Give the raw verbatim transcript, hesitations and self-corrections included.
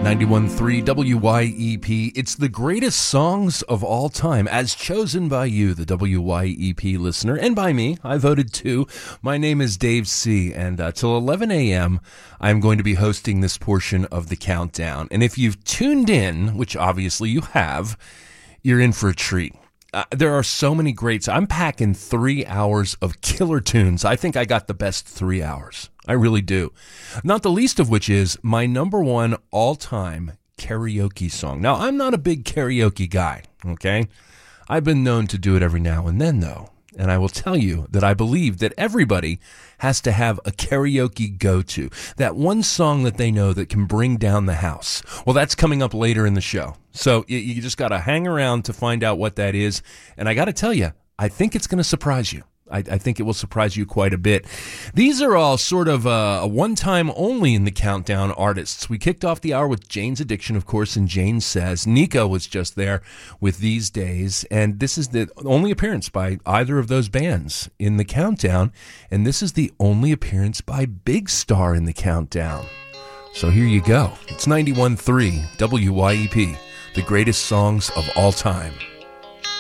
ninety-one point three W Y E P. It's the greatest songs of all time, as chosen by you, the W Y E P listener, and by me. I voted too. My name is Dave C., and uh, till eleven a.m., I'm going to be hosting this portion of the countdown. And if you've tuned in, which obviously you have, you're in for a treat. Uh, there are so many greats. I'm packing three hours of killer tunes. I think I got the best three hours. I really do. Not the least of which is my number one all-time karaoke song. Now, I'm not a big karaoke guy, okay? I've been known to do it every now and then, though. And I will tell you that I believe that everybody has to have a karaoke go-to. That one song that they know that can bring down the house. Well, that's coming up later in the show. So you, you just got to hang around to find out what that is. And I got to tell you, I think it's going to surprise you. I, I think it will surprise you quite a bit. These are all sort of uh, a one-time only in the countdown artists. We kicked off the hour with Jane's Addiction, of course, and Jane Says. Nico was just there with These Days, and this is the only appearance by either of those bands in the countdown, and this is the only appearance by Big Star in the countdown. So here you go. It's ninety-one point three W Y E P, the greatest songs of all time.